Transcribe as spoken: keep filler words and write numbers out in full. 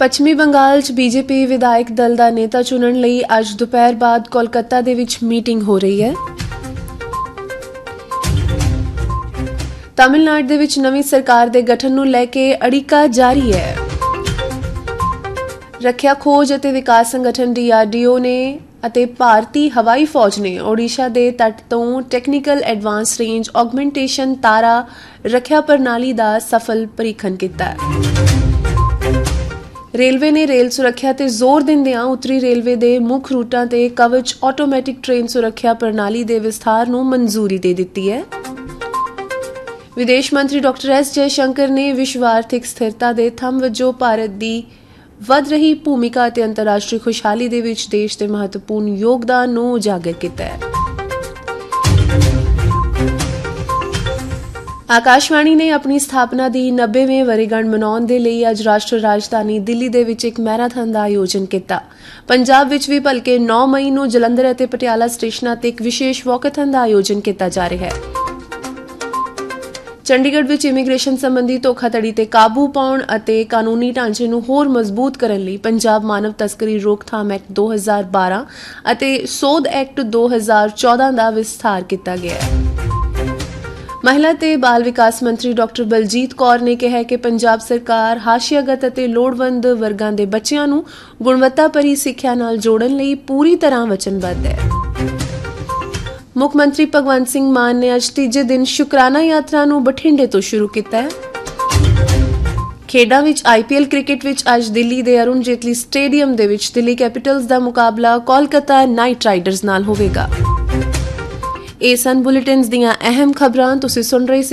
ਪੱਛਮੀ ਬੰਗਾਲ 'ਚ ਬੀਜੇਪੀ ਵਿਧਾਇਕ ਦਲ ਦਾ ਨੇਤਾ ਚੁਣਨ ਲਈ ਅੱਜ ਦੁਪਹਿਰ ਬਾਅਦ ਕੋਲਕਾਤਾ ਦੇ ਵਿੱਚ ਮੀਟਿੰਗ ਹੋ ਰਹੀ ਹੈ। ਤਮਿਲਨਾਡੂ ਦੇ ਵਿੱਚ ਨਵੀਂ ਸਰਕਾਰ ਦੇ ਗਠਨ ਨੂੰ ਲੈ ਕੇ ਅੜਿੱਕਾ ਜਾਰੀ ਹੈ। ਰੱਖਿਆ ਖੋਜ ਅਤੇ ਵਿਕਾਸ ਸੰਗਠਨ ਡੀ ਆਰ ਡੀ ਓ ਨੇ ਅਤੇ ਭਾਰਤੀ ਹਵਾਈ ਫੌਜ ਨੇ ਓਡੀਸ਼ਾ ਦੇ ਤੱਟ ਤੋਂ ਟੈਕਨੀਕਲ ਐਡਵਾਂਸ ਰੇਂਜ ਆਗਮੈਂਟੇਸ਼ਨ ਤਾਰਾ ਰੱਖਿਆ ਪ੍ਰਣਾਲੀ ਦਾ ਸਫਲ ਪਰੀਖਣ ਕੀਤਾ। ਰੇਲਵੇ ਨੇ ਰੇਲ ਸੁਰੱਖਿਆ ਤੇ ਜ਼ੋਰ ਦਿੰਦਿਆਂ ਉੱਤਰੀ ਰੇਲਵੇ ਦੇ ਮੁੱਖ ਰੂਟਾਂ ਤੇ ਕਵਚ ਆਟੋਮੈਟਿਕ ਟ੍ਰੇਨ ਸੁਰੱਖਿਆ ਪ੍ਰਣਾਲੀ ਦੇ ਵਿਸਥਾਰ ਨੂੰ ਮਨਜ਼ੂਰੀ ਦੇ ਦਿੱਤੀ ਹੈ। ਵਿਦੇਸ਼ ਮੰਤਰੀ ਡਾਕਟਰ ਐਸ ਜੈ ਸ਼ੰਕਰ ਨੇ ਵਿਸ਼ਵ ਆਰਥਿਕ ਸਥਿਰਤਾ ਦੇ ਥੰਮ ਵਜੋਂ ਭਾਰਤ ਦੀ ਵਧ ਰਹੀ ਭੂਮਿਕਾ ਅਤੇ ਅੰਤਰਰਾਸ਼ਟਰੀ ਖੁਸ਼ਹਾਲੀ ਦੇ ਵਿੱਚ ਦੇਸ਼ ਦੇ ਮਹੱਤਵਪੂਰਨ ਯੋਗਦਾਨ ਨੂੰ ਉਜਾਗਰ ਕੀਤਾ ਹੈ। ਆਕਾਸ਼ਵਾਣੀ ਨੇ ਆਪਣੀ ਸਥਾਪਨਾ ਦੀ ਨੱਬੇਵੇਂ ਵਰ੍ਹੇਗੰਢ ਮਨਾਉਣ ਦੇ ਲਈ ਅੱਜ ਰਾਸ਼ਟਰ ਰਾਜਧਾਨੀ ਦਿੱਲੀ ਦੇ ਵਿੱਚ ਇੱਕ ਮੈਰਾਥਨ ਦਾ ਆਯੋਜਨ ਕੀਤਾ। ਪੰਜਾਬ ਵਿੱਚ ਵੀ ਭਲਕੇ ਨੌ ਮਈ ਨੂੰ ਜਲੰਧਰ ਅਤੇ ਪਟਿਆਲਾ ਸਟੇਸ਼ਨਾਂ ਤੇ ਇੱਕ ਵਿਸ਼ੇਸ਼ ਵਾਕਾਥਨ ਦਾ ਆਯੋਜਨ ਕੀਤਾ ਜਾ ਰਿਹਾ ਹੈ। ਚੰਡੀਗੜ੍ਹ ਵਿੱਚ ਇਮੀਗ੍ਰੇਸ਼ਨ ਸੰਬੰਧੀ ਧੋਖਾਧੜੀ ਤੇ ਕਾਬੂ ਪਾਉਣ ਅਤੇ ਕਾਨੂੰਨੀ ਢਾਂਚੇ ਨੂੰ ਹੋਰ ਮਜ਼ਬੂਤ ਕਰਨ ਲਈ ਪੰਜਾਬ ਮਾਨਵ ਤਸਕਰੀ ਰੋਕਥਾਮ ਐਕਟ ਦੋ ਹਜ਼ਾਰ ਬਾਰਾਂ ਅਤੇ ਸੋਧ ਐਕਟ ਦੋ ਹਜ਼ਾਰ ਚੌਦਾਂ ਦਾ ਵਿਸਥਾਰ ਕੀਤਾ ਗਿਆ ਹੈ। ਮਹਿਲਾ ਤੇ ਬਾਲ ਵਿਕਾਸ ਮੰਤਰੀ ਡਾਕਟਰ ਬਲਜੀਤ ਕੌਰ ਨੇ ਕਿਹਾ ਕਿ ਪੰਜਾਬ ਸਰਕਾਰ ਹਾਸ਼ੀਆਗਤ ਅਤੇ ਲੋੜਵੰਦ ਵਰਗਾਂ ਦੇ ਬੱਚਿਆਂ ਨੂੰ ਗੁਣਵੱਤਾ ਭਰੀ ਸਿੱਖਿਆ ਨਾਲ ਜੋੜਨ ਲਈ ਪੂਰੀ ਤਰ੍ਹਾਂ ਵਚਨਬੱਧ ਹੈ। ਮੁੱਖ ਮੰਤਰੀ ਭਗਵੰਤ ਸਿੰਘ ਮਾਨ ਨੇ ਅੱਜ ਤੀਜੇ ਦਿਨ ਸ਼ੁਕਰਾਨਾ ਯਾਤਰਾ ਨੂੰ ਬਠਿੰਡੇ ਤੋਂ ਸ਼ੁਰੂ ਕੀਤਾ ਹੈ। ਖੇਡਾਂ ਵਿੱਚ ਆਈ ਪੀ ਐਲ ਕ੍ਰਿਕਟ ਵਿੱਚ ਅੱਜ ਦਿੱਲੀ ਦੇ ਅਰੁਣ ਜੇਤਲੀ ਸਟੇਡੀਅਮ ਦੇ ਵਿੱਚ ਦਿੱਲੀ ਕੈਪੀਟਲਸ ਦਾ ਮੁਕਾਬਲਾ ਕੋਲਕਾਤਾ ਨਾਈਟ ਰਾਈਡਰਸ ਨਾਲ ਹੋਵੇਗਾ। ਇਹ ਸਨ ਬੁਲੇਟਿਨਸ ਦੀਆਂ ਅਹਿਮ ਖਬਰਾਂ ਤੁਸੀਂ ਸੁਣ ਰਹੇ